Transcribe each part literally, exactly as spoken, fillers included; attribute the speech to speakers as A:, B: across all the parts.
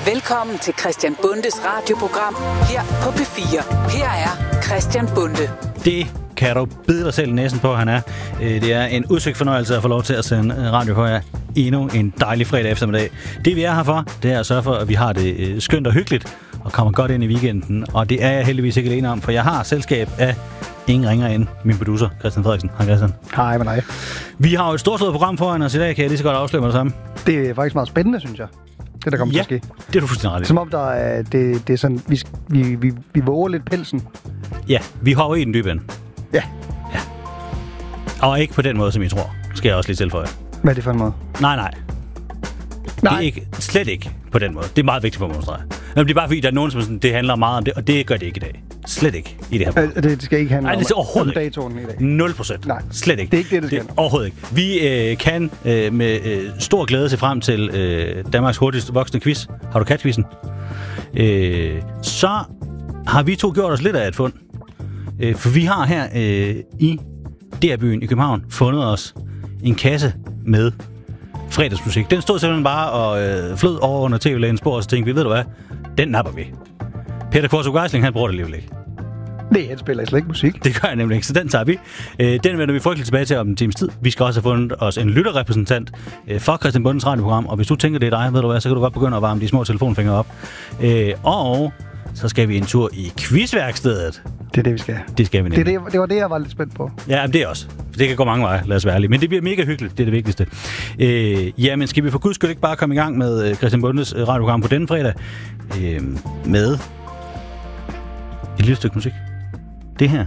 A: Velkommen til Christian Bundes radioprogram her på P fire. Her er Christian Bunde.
B: Det kan du bide dig selv i næsen på, han er. Det er en udsøgt fornøjelse at få lov til at sende radio for jer endnu en dejlig fredag eftermiddag. Det vi er her for, det er at sørge for, at vi har det skønt og hyggeligt og kommer godt ind i weekenden. Og det er jeg heldigvis ikke alene om, for jeg har selskab af ingen ringer end min producer, Christian Frederiksen. Hej Christian.
C: Hej med dig.
B: Vi har jo et storslået program foran os i dag, kan jeg lige så godt afsløre mig det samme.
C: Det er faktisk meget spændende, synes jeg. Det, der kommer
B: ja,
C: til at ske.
B: Det er du fuldstændig ret i.
C: Som om der er, det, det er sådan, vi, vi, vi, vi våger lidt pelsen.
B: Ja, vi hopper i den dybe ende.
C: Ja.
B: Ja. Og ikke på den måde, som I tror. Skal jeg også lige tilføje.
C: Hvad er det for en måde?
B: Nej, nej.
C: Nej.
B: Det er ikke, slet ikke på den måde. Det er meget vigtigt for mig at understrege. Men det er bare fordi, der er nogen, som sådan, det handler meget om det, og det gør det ikke i dag. Slet ikke i det her program.
C: Øh, det skal ikke handle
B: Nej, det
C: om,
B: om
C: om datoen i dag.
B: nul procent.
C: Nej,
B: slet ikke.
C: Det er ikke det, det skal.
B: Det, overhovedet ikke. Vi øh, kan øh, med øh, stor glæde se frem til øh, Danmarks hurtigst voksende quiz. Har du kat-quizzen? Øh, så har vi to gjort os lidt af et fund. Øh, for vi har her øh, i D R-byen i København fundet os en kasse med fredagsmusik. Den stod simpelthen bare og øh, flød over under T V-lægens spor, og så tænkte vi, ved du hvad, den napper vi. Peter Kvartrup Geisling, han bruger det alligevel ikke.
C: Nej, han spiller slet ikke musik.
B: Det gør jeg nemlig ikke, så den tager vi. Øh, den vender vi frygteligt tilbage til om en times tid. Vi skal også have fundet os en lytterrepræsentant øh, for Christian Bundes radioprogram, og hvis du tænker, det er dig, ved du hvad, så kan du godt begynde at varme de små telefonfingre op. Øh, og så skal vi en tur i quizværkstedet.
C: Det er det, vi skal.
B: Det skal vi nemlig.
C: Det, det, det var det, jeg var lidt spændt på.
B: Ja, men det er også. Det kan gå mange veje, lad os være ærlige. Men det bliver mega hyggeligt, det er det vigtigste. Øh, jamen, skal vi for guds skyld ikke bare komme i gang med Christian Bundes radioprogram på denne fredag? Øh, med et lille stykke musik. Det her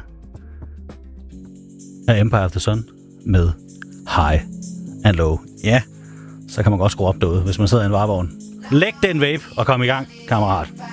B: er Empire of the Sun med High and Low. Ja, så kan man godt skrue op derude, hvis man sidder i en varevogn. Læg den vape og kom i gang, kammerat.